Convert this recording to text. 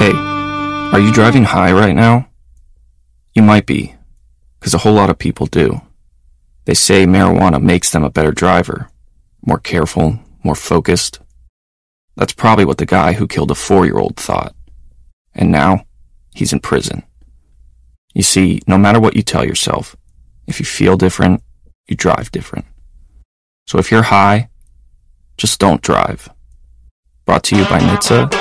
Hey, are you driving high right now? You might be, because a whole lot of people do. They say marijuana makes them a better driver, more careful, more focused. That's probably what the guy who killed a 4-year-old thought. And now, he's in prison. You see, no matter what you tell yourself, if you feel different, you drive different. So if you're high, just don't drive. Brought to you by NHTSA